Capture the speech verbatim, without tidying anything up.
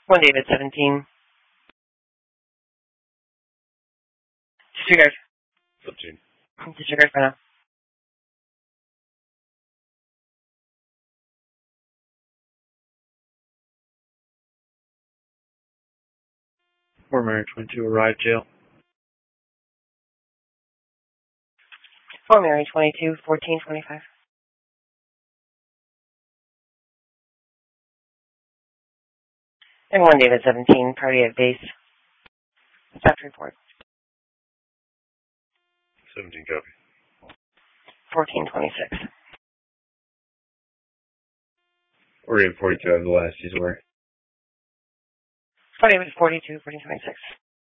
One David seventeen. Disregard. seventeen. Disregard for now. Fort Mary twenty-two, arrive jail. Fort Mary twenty-two, fourteen twenty-five. And one David seventeen, party at base. Staff report. seventeen copy. fourteen twenty-six. We're in forty-two, I have the last he's aware. Fort David forty-two, fourteen twenty-six.